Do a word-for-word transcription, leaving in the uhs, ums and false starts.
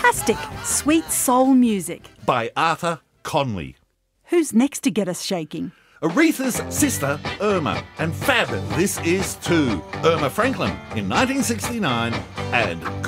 fantastic sweet soul music. By Arthur Conley. Who's next to get us shaking? Aretha's sister, Irma. And fab this is too. Irma Franklin in nineteen sixty-nine and